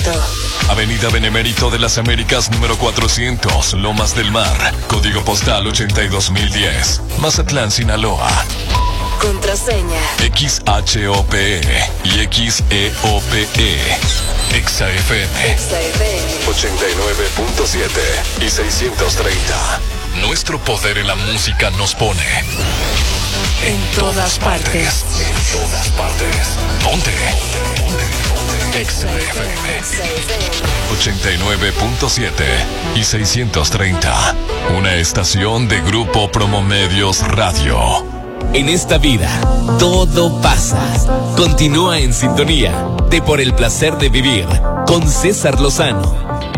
Perfecto. Avenida Benemérito de las Américas número 400, Lomas del Mar, código postal 82010, Mazatlán, Sinaloa. Contraseña. XHOPE y XEOPE. XAFM 89.7 y 630. Nuestro poder en la música nos pone en todas partes. En todas partes. Ponte. XAFM 89.7 y 630. Una estación de Grupo Promomedios Radio. En esta vida, todo pasa. Continúa en sintonía de Por el Placer de Vivir con César Lozano.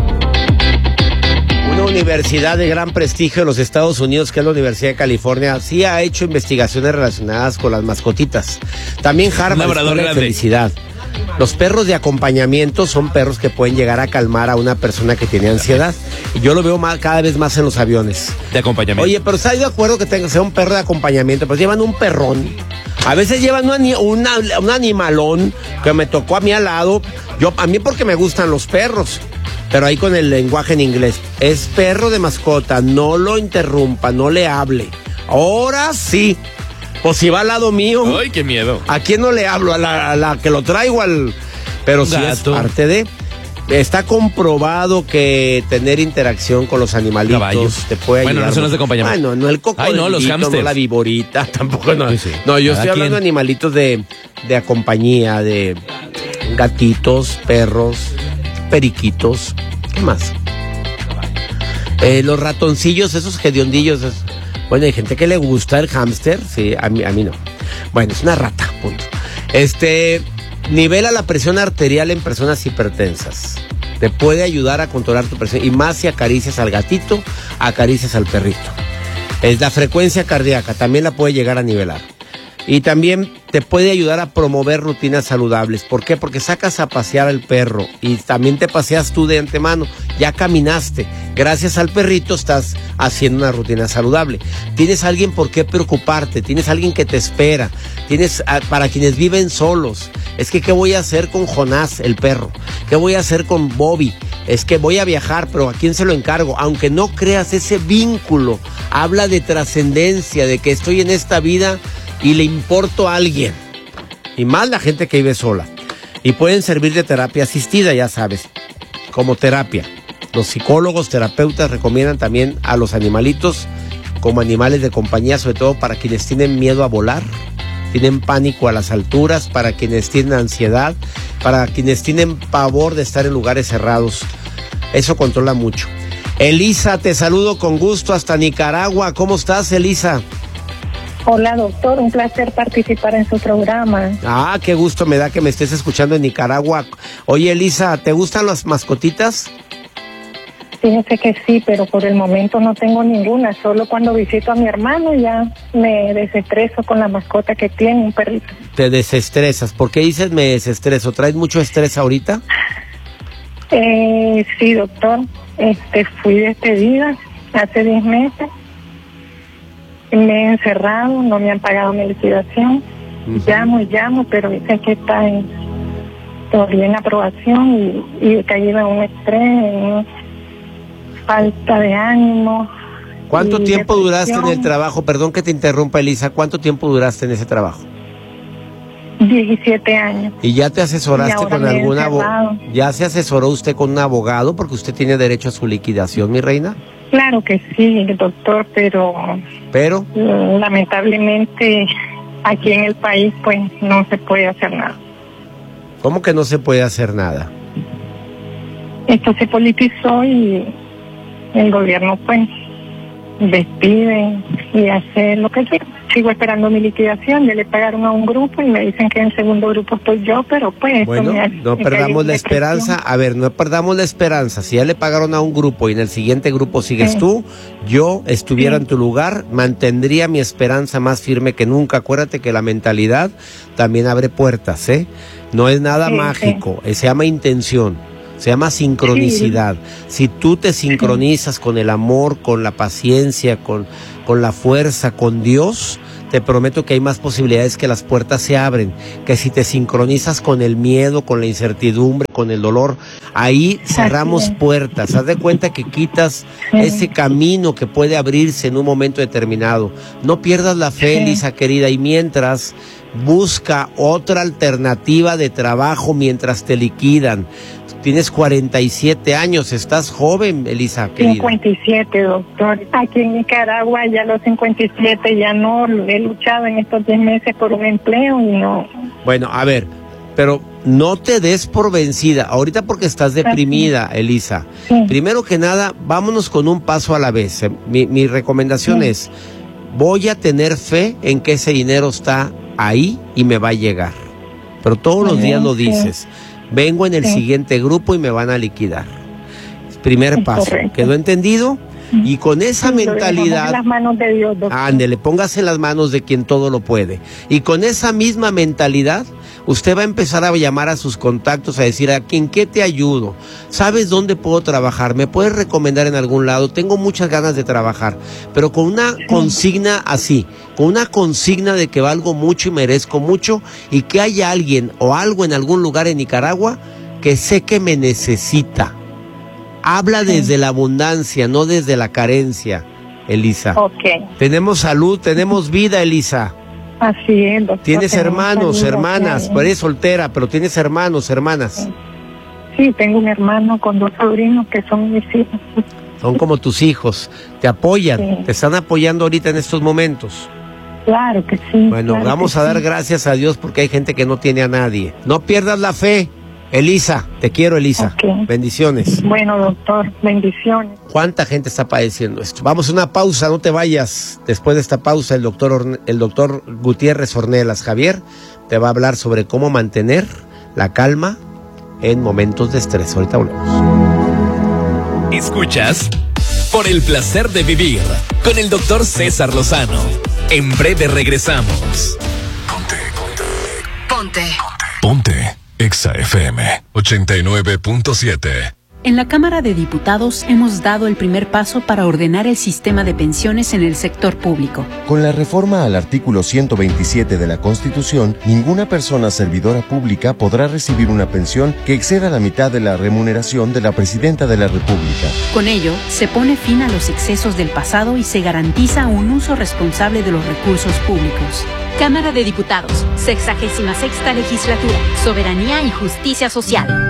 Una universidad de gran prestigio en los Estados Unidos, que es la Universidad de California, sí ha hecho investigaciones relacionadas con las mascotitas. También Harvard, Escuela de Felicidad. Los perros de acompañamiento son perros que pueden llegar a calmar a una persona que tiene ansiedad. Y yo lo veo cada vez más en los aviones. De acompañamiento. Oye, pero ¿estás de acuerdo que sea un perro de acompañamiento? Pues llevan un perrón. A veces llevan un animalón que me tocó a mí al lado. A mí porque me gustan los perros. Pero ahí con el lenguaje en inglés. Es perro de mascota, no lo interrumpa, no le hable. Ahora sí. Pues si va al lado mío. ¡Ay, qué miedo! ¿A quién no le hablo? A la que lo traigo Pero sí es parte de... Está comprobado que tener interacción con los animalitos Caballos te puede ayudar. Bueno, no son los de acompañamiento. No el cocodrilo, los hámsters. no la viborita, tampoco no. Sí, sí. No, yo estoy hablando de animalitos de compañía, de gatitos, perros, periquitos. ¿Qué más? Los ratoncillos, esos hediondillos. Bueno, hay gente que le gusta el hámster, sí, a mí no. Bueno, es una rata, punto. Nivela la presión arterial en personas hipertensas. Te puede ayudar a controlar tu presión. Y más si acaricias al gatito, acaricias al perrito. Es la frecuencia cardíaca, también la puede llegar a nivelar. Y también te puede ayudar a promover rutinas saludables. ¿Por qué? Porque sacas a pasear al perro y también te paseas tú de antemano. Ya caminaste. Gracias al perrito estás haciendo una rutina saludable. Tienes a alguien por qué preocuparte. Tienes a alguien que te espera. Tienes para quienes viven solos. Es que ¿qué voy a hacer con Jonás, el perro? ¿Qué voy a hacer con Bobby? Es que voy a viajar, pero ¿a quién se lo encargo? Aunque no creas, ese vínculo habla de trascendencia, de que estoy en esta vida y le importo a alguien. Y más la gente que vive sola. Y pueden servir de terapia asistida, ya sabes, como terapia. Los psicólogos, terapeutas recomiendan también a los animalitos como animales de compañía, sobre todo para quienes tienen miedo a volar, tienen pánico a las alturas, para quienes tienen ansiedad, para quienes tienen pavor de estar en lugares cerrados. Eso controla mucho. Elisa, te saludo con gusto hasta Nicaragua. ¿Cómo estás, Elisa? Hola, doctor, un placer participar en su programa. Ah, qué gusto me da que me estés escuchando en Nicaragua. Oye, Elisa, ¿te gustan las mascotitas? Fíjese que sí, pero por el momento no tengo ninguna. Solo cuando visito a mi hermano ya me desestreso con la mascota que tiene, un perrito. Te desestresas. ¿Por qué dices me desestreso? ¿Traes mucho estrés ahorita? Sí, doctor. Fui despedida hace 10 meses. Me he encerrado, no me han pagado mi liquidación. Llamo, pero dicen que está todavía en aprobación y he caído en un estrés, en falta de ánimo. ¿Cuánto tiempo depresión. duraste en el trabajo? Perdón que te interrumpa, Elisa. ¿Cuánto tiempo duraste en ese trabajo? 17 años. ¿Y ya te asesoraste con algún abogado? encerrado. ¿Ya se asesoró usted con un abogado? Porque usted tiene derecho a su liquidación, mi reina. Claro que sí, doctor, pero lamentablemente aquí en el país pues no se puede hacer nada. ¿Cómo que no se puede hacer nada? Esto se politizó y el gobierno pues despide y hace lo que quiera. Sigo esperando mi liquidación, ya le pagaron a un grupo y me dicen que en el segundo grupo estoy yo, pero pues... Bueno, no perdamos la esperanza. A ver, no perdamos la esperanza. Si ya le pagaron a un grupo y en el siguiente grupo sigues tú, yo estuviera en tu lugar, mantendría mi esperanza más firme que nunca. Acuérdate que la mentalidad también abre puertas, ¿eh? No es nada mágico, se llama intención. Se llama sincronicidad. Si tú te sincronizas con el amor, con la paciencia, con la fuerza, con Dios, te prometo que hay más posibilidades que las puertas se abren. Que si te sincronizas con el miedo, con la incertidumbre, con el dolor, ahí cerramos puertas. Haz de cuenta que quitas ese camino que puede abrirse en un momento determinado. No pierdas la fe, Elisa querida, y mientras busca otra alternativa de trabajo mientras te liquidan. Tienes 47 años, estás joven, Elisa, querida. 57, doctor. Aquí en Nicaragua ya los 57 ya no he luchado en estos 10 meses por un empleo y no. Bueno, a ver, pero no te des por vencida. Ahorita porque estás deprimida, Elisa. Sí. Primero que nada, vámonos con un paso a la vez. Mi recomendación es, voy a tener fe en que ese dinero está ahí y me va a llegar. Pero todos los días lo dices. Vengo en el siguiente grupo y me van a liquidar. Primer paso. Correcto. ¿Quedó entendido? Y con esa mentalidad, en las manos de Dios, doctor. ándele, póngase en las manos de quien todo lo puede. Y con esa misma mentalidad, usted va a empezar a llamar a sus contactos, a decir, ¿a quién qué te ayudo? ¿Sabes dónde puedo trabajar? ¿Me puedes recomendar en algún lado? Tengo muchas ganas de trabajar, pero con una consigna así, con una consigna de que valgo mucho y merezco mucho, y que haya alguien o algo en algún lugar en Nicaragua que sé que me necesita. Habla desde la abundancia, no desde la carencia, Elisa. Tenemos salud, tenemos vida, Elisa. Así es, doctor. Tienes hermanos, hermanas, pero eres soltera, pero tienes hermanos, hermanas. Sí, tengo un hermano con 2 sobrinos que son mis hijos. Son como tus hijos, te apoyan, te están apoyando ahorita en estos momentos. Claro que sí. Bueno, claro vamos a dar gracias a Dios porque hay gente que no tiene a nadie. No pierdas la fe, Elisa, te quiero, Elisa. Bendiciones. Bueno, doctor, bendiciones. ¿Cuánta gente está padeciendo esto? Vamos a una pausa, no te vayas. Después de esta pausa, el doctor Gutiérrez Ornelas, Javier, te va a hablar sobre cómo mantener la calma en momentos de estrés. Ahorita volvemos. Escuchas Por el placer de vivir con el doctor César Lozano. En breve regresamos. Ponte. Exa FM 89.7. En la Cámara de Diputados hemos dado el primer paso para ordenar el sistema de pensiones en el sector público. Con la reforma al artículo 127 de la Constitución, ninguna persona servidora pública podrá recibir una pensión que exceda la mitad de la remuneración de la Presidenta de la República. Con ello, se pone fin a los excesos del pasado y se garantiza un uso responsable de los recursos públicos. Cámara de Diputados, 66ª Legislatura, Soberanía y Justicia Social.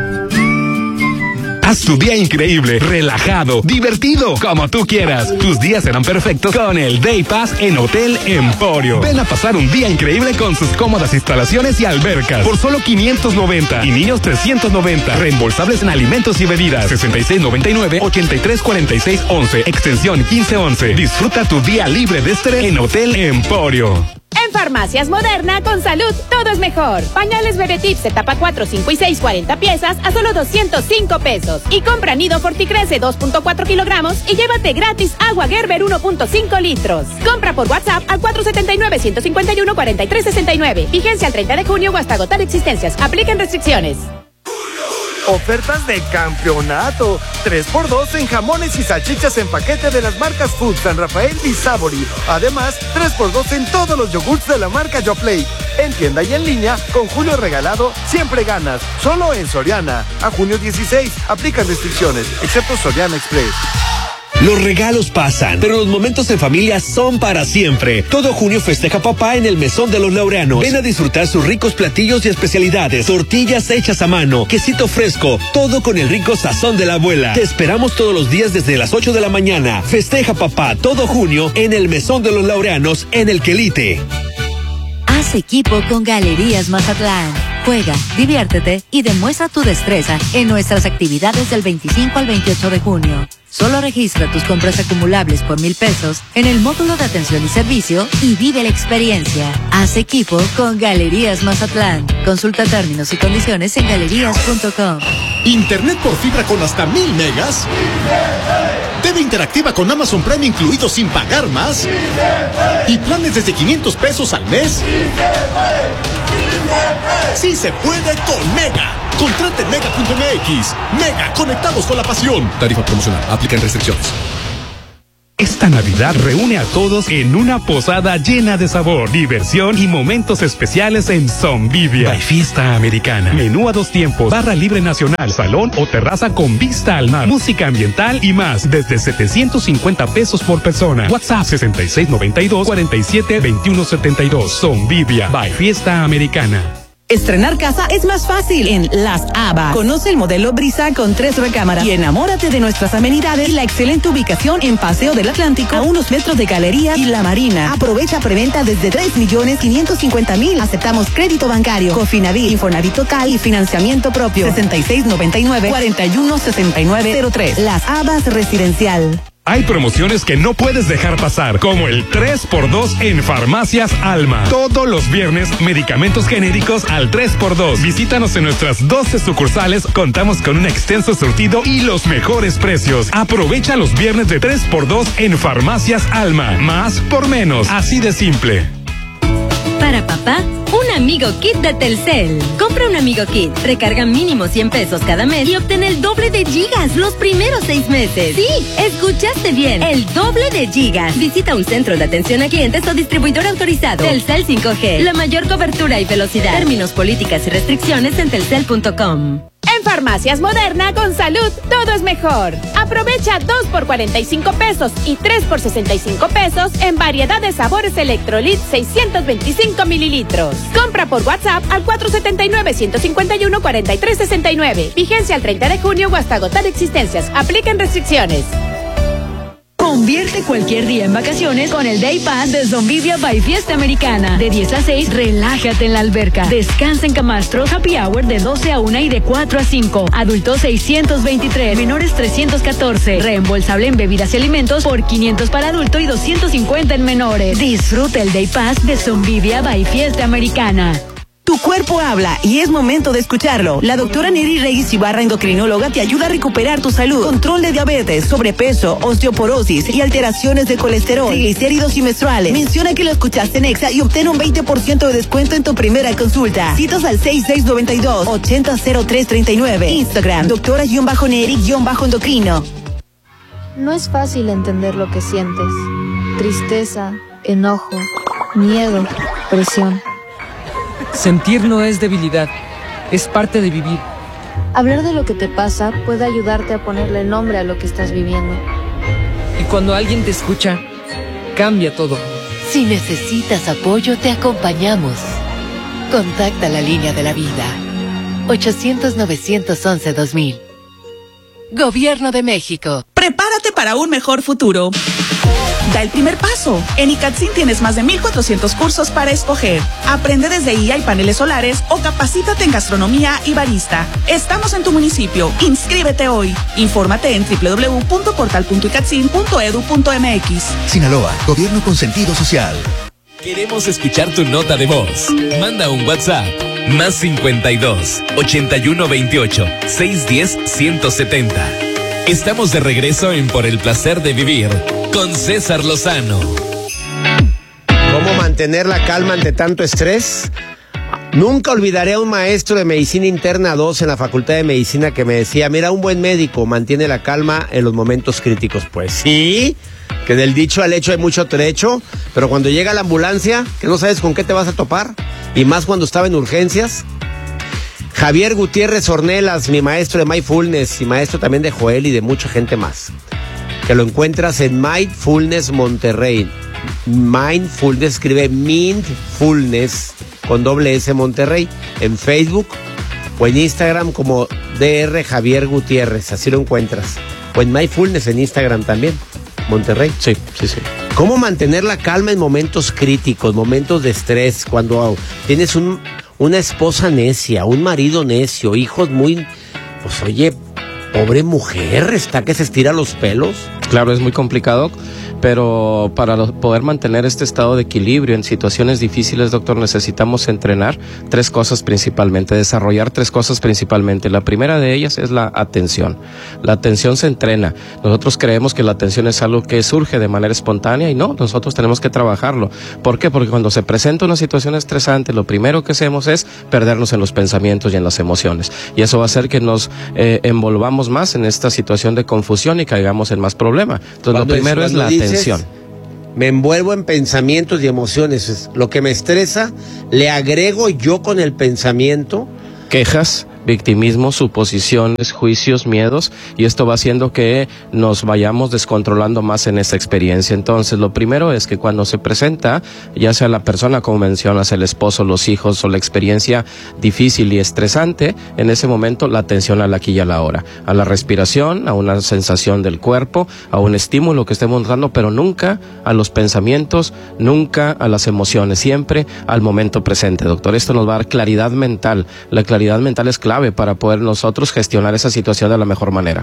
Haz tu día increíble, relajado, divertido, como tú quieras. Tus días serán perfectos con el Day Pass en Hotel Emporio. Ven a pasar un día increíble con sus cómodas instalaciones y albercas por solo $590 y niños $390. Reembolsables en alimentos y bebidas. 6699-834611, extensión 1511. Disfruta tu día libre de estrés en Hotel Emporio. En Farmacias Moderna, con salud, todo es mejor. Pañales Bebé Tips, etapa 4, 5 y 6, 40 piezas a solo $205. Y compra Nido Forticrece 2.4 kilogramos y llévate gratis agua Gerber 1.5 litros. Compra por WhatsApp al 479-151-4369. Vigencia al 30 de junio o hasta agotar existencias. Apliquen restricciones. Ofertas de campeonato. 3x2 en jamones y salchichas en paquete de las marcas Food, San Rafael y Sabori. Además, 3x2 en todos los yogurts de la marca YoPlay. En tienda y en línea, con Julio Regalado, siempre ganas. Solo en Soriana. A junio 16. Aplican restricciones, excepto Soriana Express. Los regalos pasan, pero los momentos en familia son para siempre. Todo junio festeja papá en el Mesón de los Laureanos. Ven a disfrutar sus ricos platillos y especialidades, tortillas hechas a mano, quesito fresco, todo con el rico sazón de la abuela. Te esperamos todos los días desde las 8 de la mañana. Festeja papá todo junio en el Mesón de los Laureanos en el Quelite. Haz equipo con Galerías Mazatlán. Juega, diviértete y demuestra tu destreza en nuestras actividades del 25 al 28 de junio. Solo registra tus compras acumulables por $1,000 en el módulo de atención y servicio y vive la experiencia. Haz equipo con Galerías Mazatlán. Consulta términos y condiciones en galerías.com. Internet por fibra con hasta 1000 megas. TV interactiva con Amazon Prime incluido sin pagar más. Y planes desde $500 al mes. Sí se puede con Mega. Contrate en Mega.mx. Mega, conectados con la pasión. Tarifa promocional, aplican restricciones. Esta Navidad reúne a todos en una posada llena de sabor, diversión y momentos especiales en Zombivia. By Fiesta Americana. Menú a 2 tiempos, barra libre nacional, salón o terraza con vista al mar, música ambiental y más, desde 750 pesos por persona. WhatsApp 6692-472172. Zombivia. By Fiesta Americana. Estrenar casa es más fácil en Las Habas. Conoce el modelo Brisa con 3 recámaras y enamórate de nuestras amenidades y la excelente ubicación en Paseo del Atlántico, a unos metros de Galería y La Marina. Aprovecha preventa desde 3.550.000. Aceptamos crédito bancario, Cofinavit, Infonavit Total y financiamiento propio. 6699-416903. Las Habas Residencial. Hay promociones que no puedes dejar pasar, como el 3x2 en Farmacias Alma. Todos los viernes, medicamentos genéricos al 3x2. Visítanos en nuestras 12 sucursales. Contamos con un extenso surtido y los mejores precios. Aprovecha los viernes de 3x2 en Farmacias Alma. Más por menos. Así de simple. Para papá, un Amigo Kit de Telcel. Compra un Amigo Kit, recarga mínimo 100 pesos cada mes y obtén el doble de gigas los primeros 6 meses. Sí, escuchaste bien, el doble de gigas. Visita un centro de atención a clientes o distribuidor autorizado. Telcel 5G, la mayor cobertura y velocidad. Términos, políticas y restricciones en telcel.com. En Farmacias Moderna, con salud, todo es mejor. Aprovecha 2 por 45 pesos y 3 por 65 pesos en variedad de sabores Electrolit 625 mililitros. Compra por WhatsApp al 479-151-4369. Vigencia al 30 de junio o hasta agotar existencias. Apliquen restricciones. Convierte cualquier día en vacaciones con el Day Pass de Zombivia by Fiesta Americana. De 10 a 6, relájate en la alberca. Descansa en camastros, happy hour de 12 a 1 y de 4 a 5. Adultos 623, menores 314. Reembolsable en bebidas y alimentos por 500 para adulto y 250 en menores. Disfruta el Day Pass de Zombivia by Fiesta Americana. Tu cuerpo habla y es momento de escucharlo. La doctora Neri Reyes Ibarra, endocrinóloga, te ayuda a recuperar tu salud. Control de diabetes, sobrepeso, osteoporosis y alteraciones de colesterol, triglicéridos y menstruales. Menciona que lo escuchaste en Exa y obtén un 20% de descuento en tu primera consulta. Citas al 6692-800339. Instagram, doctora-Neri-endocrino. No es fácil entender lo que sientes. Tristeza, enojo, miedo, presión. Sentir no es debilidad, es parte de vivir. Hablar de lo que te pasa puede ayudarte a ponerle nombre a lo que estás viviendo. Y cuando alguien te escucha, cambia todo. Si necesitas apoyo, te acompañamos. Contacta la línea de la vida. 800-911-2000. Gobierno de México. Prepárate para un mejor futuro. Da el primer paso. En ICATSIN tienes más de 1,400 cursos para escoger. Aprende desde IA y paneles solares o capacítate en gastronomía y barista. Estamos en tu municipio. Inscríbete hoy. Infórmate en www.portal.icatsin.edu.mx. Sinaloa, gobierno con sentido social. Queremos escuchar tu nota de voz. Manda un WhatsApp. Más 52 81 28 610 170. Estamos de regreso en Por el Placer de Vivir con César Lozano. ¿Cómo mantener la calma ante tanto estrés? Nunca olvidaré a un maestro de Medicina Interna 2 en la Facultad de Medicina que me decía, mira, un buen médico mantiene la calma en los momentos críticos. Pues sí, que del dicho al hecho hay mucho trecho, pero cuando llega la ambulancia, que no sabes con qué te vas a topar, y más cuando estaba en urgencias. Javier Gutiérrez Ornelas, mi maestro de Mindfulness y maestro también de Joel y de mucha gente más, que lo encuentras en Mindfulness Monterrey. Mindfulness, escribe Mindfulness con doble S Monterrey, en Facebook o en Instagram como DR Javier Gutiérrez, así lo encuentras. O en Mindfulness en Instagram también, Monterrey. Sí. ¿Cómo mantener la calma en momentos críticos, momentos de estrés, cuando tienes una esposa necia, un marido necio, hijos muy... Pues oye, pobre mujer, está que se estira los pelos. Claro, es muy complicado, pero para poder mantener este estado de equilibrio en situaciones difíciles, doctor, necesitamos entrenar 3 cosas principalmente, desarrollar 3 cosas principalmente. La primera de ellas es la atención. La atención se entrena. Nosotros creemos que la atención es algo que surge de manera espontánea y no, nosotros tenemos que trabajarlo. ¿Por qué? Porque cuando se presenta una situación estresante, lo primero que hacemos es perdernos en los pensamientos y en las emociones. Y eso va a hacer que nos envolvamos más en esta situación de confusión y caigamos en más problemas. Entonces, lo primero es la atención. Me envuelvo en pensamientos y emociones. Es lo que me estresa, le agrego yo con el pensamiento. Quejas, victimismo, suposiciones, juicios, miedos, y esto va haciendo que nos vayamos descontrolando más en esta experiencia. Entonces, lo primero es que cuando se presenta, ya sea la persona, como mencionas, el esposo, los hijos, o la experiencia difícil y estresante, en ese momento la atención al aquí y a la hora, a la respiración, a una sensación del cuerpo, a un estímulo que estemos dando, pero nunca a los pensamientos, nunca a las emociones, siempre al momento presente, doctor. Esto nos va a dar claridad mental. La claridad mental es clave para poder nosotros gestionar esa situación de la mejor manera.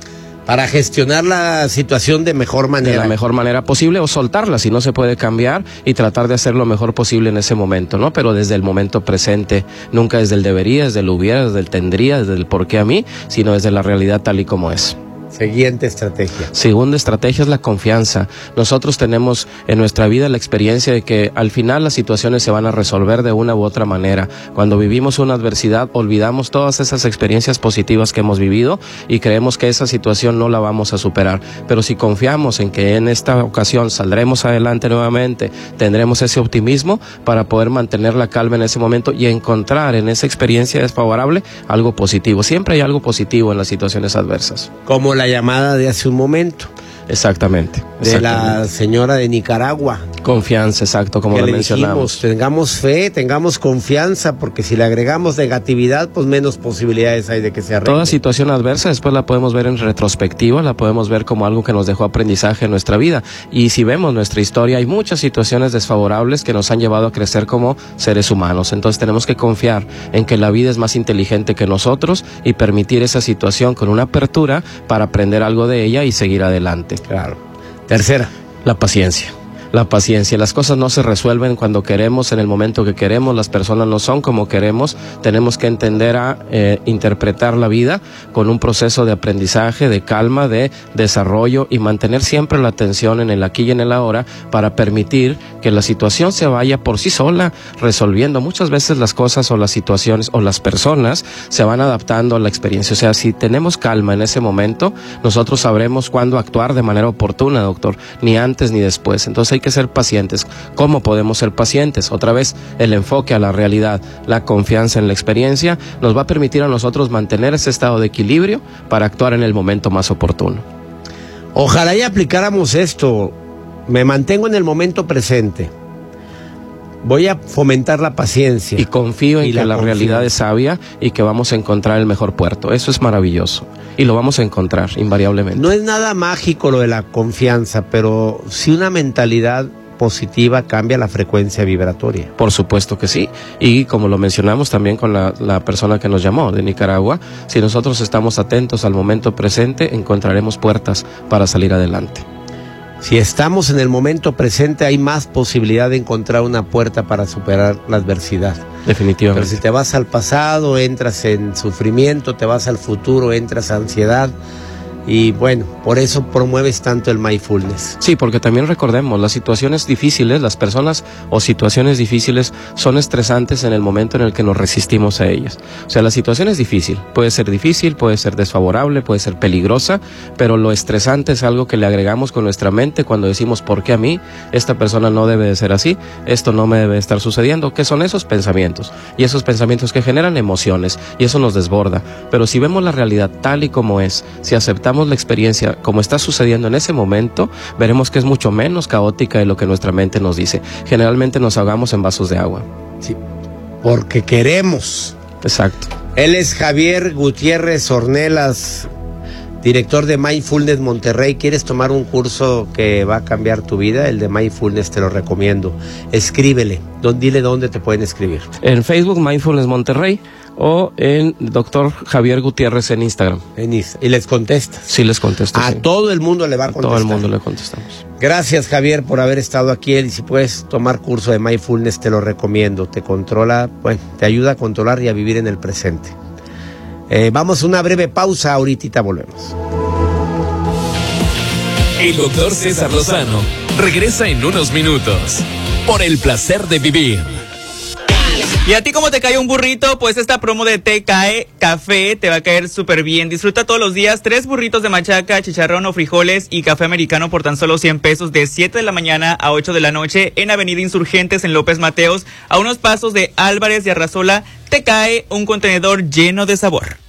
Para gestionar la situación de mejor manera. De la mejor manera posible, o soltarla si no se puede cambiar y tratar de hacer lo mejor posible en ese momento, ¿no? Pero desde el momento presente, nunca desde el debería, desde el hubiera, desde el tendría, desde el por qué a mí, sino desde la realidad tal y como es. Siguiente estrategia. Segunda estrategia es la confianza. Nosotros tenemos en nuestra vida la experiencia de que al final las situaciones se van a resolver de una u otra manera. Cuando vivimos una adversidad, olvidamos todas esas experiencias positivas que hemos vivido y creemos que esa situación no la vamos a superar. Pero si confiamos en que en esta ocasión saldremos adelante nuevamente, tendremos ese optimismo para poder mantener la calma en ese momento y encontrar en esa experiencia desfavorable algo positivo. Siempre hay algo positivo en las situaciones adversas. Como la llamada de hace un momento. Exactamente. De la señora de Nicaragua. Confianza, exacto, como lo mencionamos. Tengamos fe, tengamos confianza, porque si le agregamos negatividad, pues menos posibilidades hay de que se arregle. Toda situación adversa después la podemos ver en retrospectiva, la podemos ver como algo que nos dejó aprendizaje en nuestra vida. Y si vemos nuestra historia, hay muchas situaciones desfavorables que nos han llevado a crecer como seres humanos. Entonces tenemos que confiar en que la vida es más inteligente que nosotros y permitir esa situación con una apertura para aprender algo de ella y seguir adelante. Claro. Tercera, la paciencia. La paciencia, las cosas no se resuelven cuando queremos, en el momento que queremos, las personas no son como queremos, tenemos que entender a interpretar la vida con un proceso de aprendizaje, de calma, de desarrollo y mantener siempre la atención en el aquí y en el ahora para permitir que la situación se vaya por sí sola resolviendo. Muchas veces las cosas o las situaciones o las personas se van adaptando a la experiencia, o sea, si tenemos calma en ese momento, nosotros sabremos cuándo actuar de manera oportuna, doctor, ni antes ni después. Entonces hay que ser pacientes. ¿Cómo podemos ser pacientes? Otra vez, el enfoque a la realidad, la confianza en la experiencia, nos va a permitir a nosotros mantener ese estado de equilibrio para actuar en el momento más oportuno. Ojalá y aplicáramos esto. Me mantengo en el momento presente. Voy a fomentar la paciencia. Y confío en que la realidad es sabia y que vamos a encontrar el mejor puerto. Eso es maravilloso. Y lo vamos a encontrar, invariablemente. No es nada mágico lo de la confianza, pero sí una mentalidad positiva cambia la frecuencia vibratoria. Por supuesto que sí. Y como lo mencionamos también con la persona que nos llamó de Nicaragua, si nosotros estamos atentos al momento presente, encontraremos puertas para salir adelante. Si estamos en el momento presente, hay más posibilidad de encontrar una puerta para superar la adversidad. Definitivamente. Pero si te vas al pasado, entras en sufrimiento, te vas al futuro, entras a ansiedad. Y bueno, por eso promueves tanto el mindfulness. Sí, porque también recordemos, las situaciones difíciles, las personas o situaciones difíciles son estresantes en el momento en el que nos resistimos a ellas. O sea, la situación es difícil, puede ser desfavorable, puede ser peligrosa, pero lo estresante es algo que le agregamos con nuestra mente cuando decimos, ¿por qué a mí? Esta persona no debe de ser así, esto no me debe estar sucediendo. ¿Qué son esos pensamientos? Y esos pensamientos que generan emociones, y eso nos desborda. Pero si vemos la realidad tal y como es, si aceptamos la experiencia como está sucediendo en ese momento, veremos que es mucho menos caótica de lo que nuestra mente nos dice. Generalmente nos ahogamos en vasos de agua. Sí, porque queremos. Exacto. Él es Javier Gutiérrez Ornelas, director de Mindfulness Monterrey. ¿Quieres tomar un curso que va a cambiar tu vida? El de Mindfulness te lo recomiendo. Escríbele, dile dónde te pueden escribir. En Facebook, Mindfulness Monterrey, o en Dr. Javier Gutiérrez en Instagram. ¿Y les contestas? Sí, les contesto. A todo el mundo le va a contestar. Todo el mundo le contestamos. Gracias, Javier, por haber estado aquí. Y si puedes tomar curso de Mindfulness, te lo recomiendo. Te controla, bueno, te ayuda a controlar y a vivir en el presente. Vamos a una breve pausa, ahorita volvemos. El doctor César Lozano regresa en unos minutos por el placer de vivir. ¿Y a ti cómo te cae un burrito? Pues esta promo de Te Cae Café te va a caer súper bien. Disfruta todos los días 3 burritos de machaca, chicharrón o frijoles y café americano por tan solo 100 pesos de 7 de la mañana a 8 de la noche en Avenida Insurgentes en López Mateos, a unos pasos de Álvarez y Arrasola. Te Cae, un contenedor lleno de sabor.